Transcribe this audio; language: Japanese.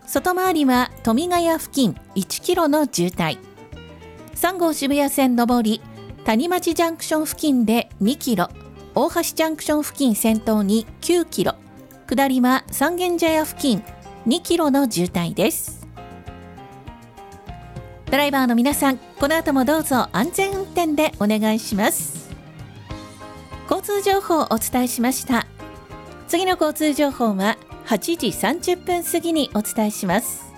外回りは富ヶ谷付近1キロの渋滞。3号渋谷線上り谷町ジャンクション付近で2キロ、大橋ジャンクション付近先頭に9キロ、下りは三軒茶屋付近2キロの渋滞です。ドライバーの皆さん、この後もどうぞ安全運転でお願いします。交通情報をお伝えしました。次の交通情報は8時30分過ぎにお伝えします。